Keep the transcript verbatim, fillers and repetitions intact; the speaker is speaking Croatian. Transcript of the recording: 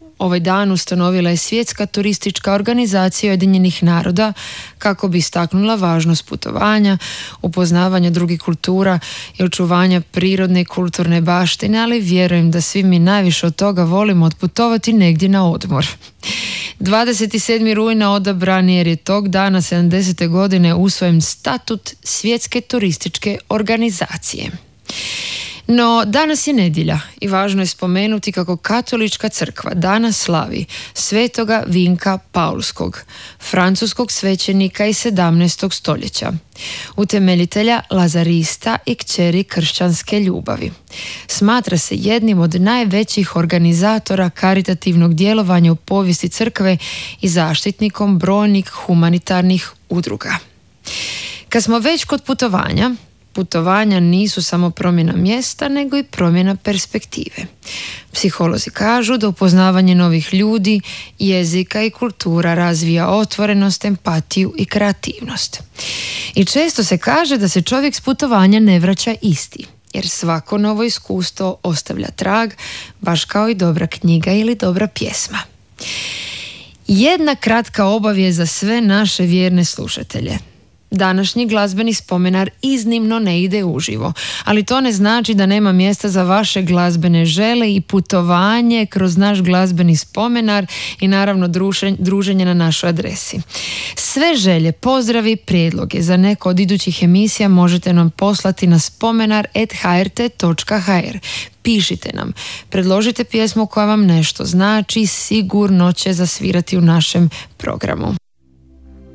Ovaj dan ustanovila je Svjetska turistička organizacija Ujedinjenih naroda kako bi istaknula važnost putovanja, upoznavanja drugih kultura i očuvanja prirodne i kulturne baštine, ali vjerujem da svi mi najviše od toga volimo otputovati negdje na odmor. dvadeset sedmog rujna odabran jer je tog dana sedamdesete godine usvojen statut Svjetske turističke organizacije. No, danas je nedjelja i važno je spomenuti kako Katolička crkva danas slavi svetoga Vinka Paulskog, francuskog svećenika iz sedamnaestog stoljeća, utemeljitelja Lazarista i kćeri kršćanske ljubavi. Smatra se jednim od najvećih organizatora karitativnog djelovanja u povijesti crkve i zaštitnikom brojnih humanitarnih udruga. Kad smo već kod putovanja, putovanja nisu samo promjena mjesta, nego i promjena perspektive. Psiholozi kažu da upoznavanje novih ljudi, jezika i kultura razvija otvorenost, empatiju i kreativnost. I često se kaže da se čovjek s putovanja ne vraća isti, jer svako novo iskustvo ostavlja trag, baš kao i dobra knjiga ili dobra pjesma. Jedna kratka obavijest za sve naše vjerne slušatelje. Današnji glazbeni spomenar iznimno ne ide uživo, ali to ne znači da nema mjesta za vaše glazbene žele i putovanje kroz naš glazbeni spomenar i naravno druženje na našoj adresi. Sve želje, pozdravi, prijedloge za neko od idućih emisija možete nam poslati na spomenar at h r t dot h r. Pišite nam, predložite pjesmu koja vam nešto znači, sigurno će zasvirati u našem programu.